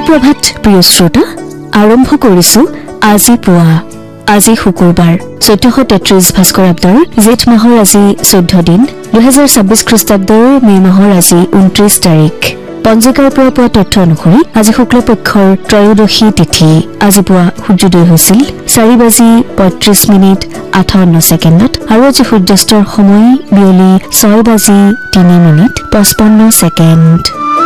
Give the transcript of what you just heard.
সুপ্ৰভাত প্ৰিয় শ্ৰোতা আৰম্ভ কৰিছো আজি পুৱা আজি শুকুৰবাৰ 1433 ভাস্কৰাব্দৰ জেঠ মাহৰ আজি 14 দিন 2026 খ্ৰীষ্টাব্দৰ মে মাহৰ আজি 29 তাৰিখ পঞ্জিকাৰ পৰা পোৱা তথ্য অনুসৰি আজি শুক্লপক্ষৰ ত্ৰয়োদশী তিথি আজি পুৱা সূৰ্যোদয় হৈছিল 4:35 আৰু আজি সূৰ্যাস্তৰ সময় বিয়লি 6:03 55